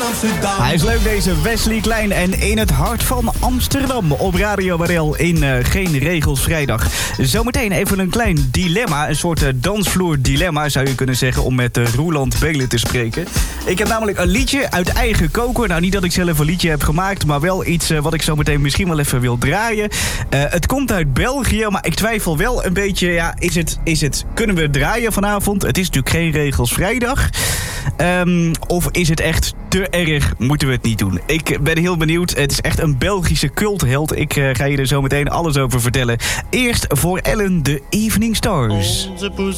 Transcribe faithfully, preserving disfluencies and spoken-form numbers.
Amsterdam. Hij is leuk, deze Wesley Klein. En in het hart van Amsterdam op Radio Barel in uh, Geen Regels Vrijdag. Zometeen even een klein dilemma. Een soort uh, dansvloer dilemma zou je kunnen zeggen, om met uh, Roeland Belen te spreken. Ik heb namelijk een liedje uit eigen koker. Nou, niet dat ik zelf een liedje heb gemaakt, maar wel iets uh, wat ik zometeen misschien wel even wil draaien. Uh, het komt uit België, maar ik twijfel wel een beetje. Ja, is het, is het, kunnen we draaien vanavond? Het is natuurlijk Geen Regels Vrijdag. Um, of is het echt te erg? Moeten we het niet doen? Ik ben heel benieuwd. Het is echt een Belgische cultheld. Ik uh, ga je er zo meteen alles over vertellen. Eerst voor Ellen, de Evening Stars. Onze poes